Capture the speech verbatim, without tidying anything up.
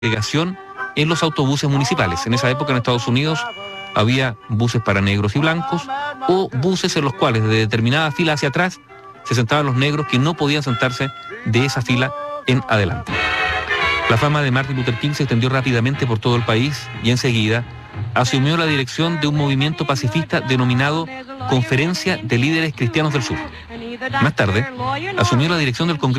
segregación en los autobuses municipales. En esa época en Estados Unidos había buses para negros y blancos o buses en los cuales de determinada fila hacia atrás se sentaban los negros que no podían sentarse de esa fila en adelante. La fama de Martin Luther King se extendió rápidamente por todo el país y enseguida asumió la dirección de un movimiento pacifista denominado Conferencia de Líderes Cristianos del Sur. Más tarde, asumió la dirección del Congreso